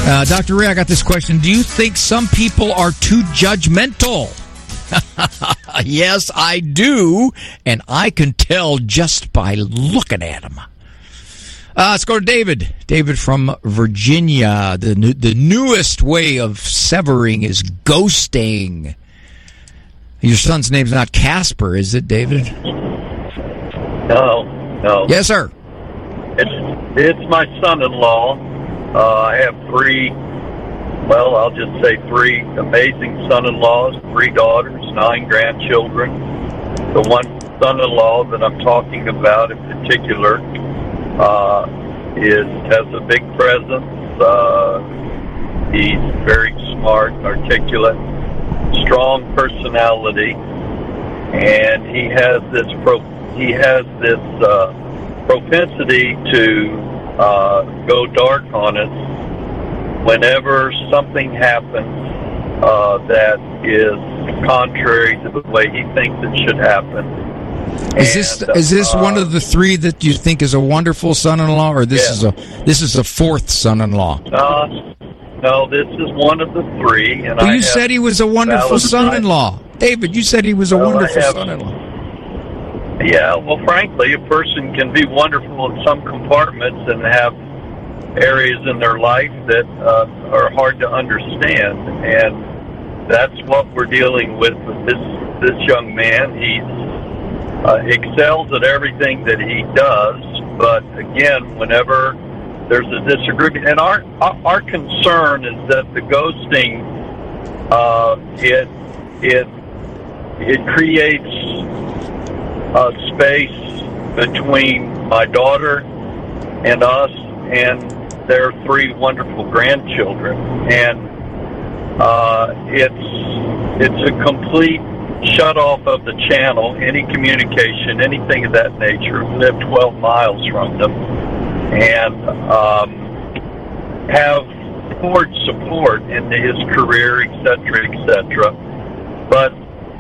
Dr. Ray, I got this question. Do you think some people are too judgmental? Yes, I do, and I can tell just by looking at them. Let's go to David. David from Virginia. The newest way of severing is ghosting. Your son's name's not Casper, is it, David? No. Yes, sir. It's my son-in-law. I have three amazing son-in-laws, 3 daughters, 9 grandchildren. The one son-in-law that I'm talking about in particular has a big presence. He's very smart, articulate, strong personality, and he has this propensity to go dark on us whenever something happens that is contrary to the way he thinks it should happen. Is this one of the 3 that you think is a wonderful son-in-law, or this is a 4th son-in-law? No, this is one of the 3. And you said he was a wonderful son-in-law, David. You said he was a wonderful son-in-law. Yeah, well, frankly, a person can be wonderful in some compartments and have areas in their life that are hard to understand, and that's what we're dealing with this young man. He excels at everything that he does, but again, whenever there's a disagreement, and our concern is that the ghosting it creates a space between my daughter and us and their 3 wonderful grandchildren, and it's a complete shut off of the channel, any communication, anything of that nature. We live 12 miles from them, and have poured support into his career, etc., etc. But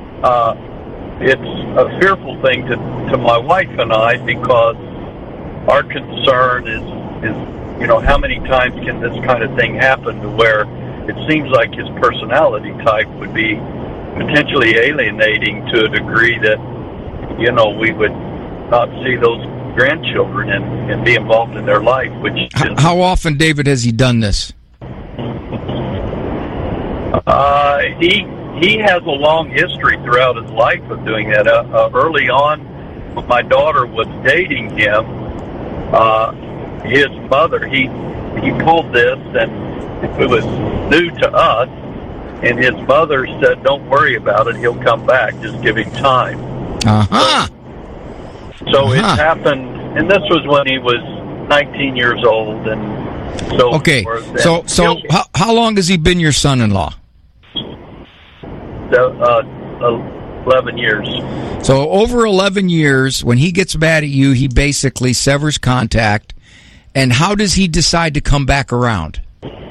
it's a fearful thing to my wife and I, because our concern is how many times can this kind of thing happen to where it seems like his personality type would be potentially alienating to a degree that, we would not see those grandchildren and be involved in their life. How often, David, has he done this? He has a long history throughout his life of doing that. Early on, when my daughter was dating him, his mother, he pulled this, and it was new to us, and his mother said, "Don't worry about it, he'll come back, just give him time." So it happened, and this was when he was 19 years old, and so okay. forth. So how long has he been your son-in-law? 11 years. So over 11 years, when he gets mad at you, he basically severs contact. And how does he decide to come back around?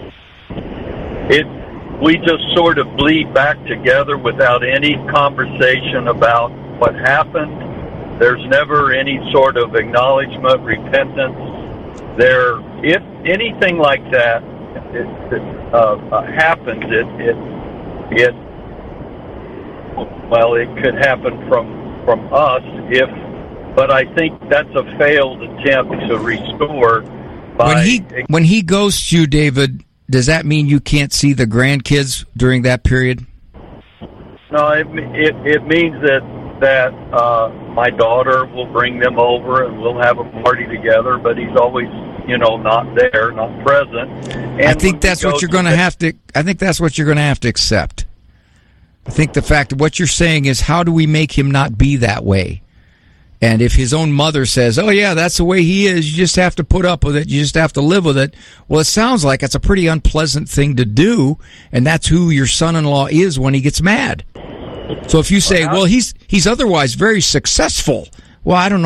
We just sort of bleed back together without any conversation about what happened. There's never any sort of acknowledgement, repentance. If anything like that happens, it could happen from us but I think that's a failed attempt to restore. When he ghosts you, David, does that mean you can't see the grandkids during that period? No, it means that my daughter will bring them over and we'll have a party together, but he's always, not there, not present. And I think that's what you're going to have to. I think that's what you're going to have to accept. I think the fact of what you're saying is, how do we make him not be that way? And if his own mother says, "Oh yeah, that's the way he is, you just have to put up with it, you just have to live with it," well, it sounds like it's a pretty unpleasant thing to do, and that's who your son-in-law is when he gets mad. So if you say, "Well, he's otherwise very successful," well, I don't know.